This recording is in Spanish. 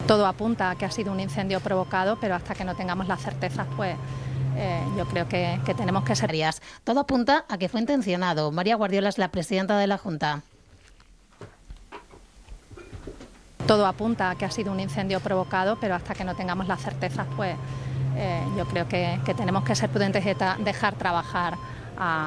Todo apunta a que ha sido un incendio provocado, pero hasta que no tengamos las certezas, pues yo creo que tenemos que ser... Todo apunta a que fue intencionado. María Guardiola es la presidenta de la Junta. Todo apunta a que ha sido un incendio provocado, pero hasta que no tengamos las certezas, pues yo creo que tenemos que ser prudentes y dejar trabajar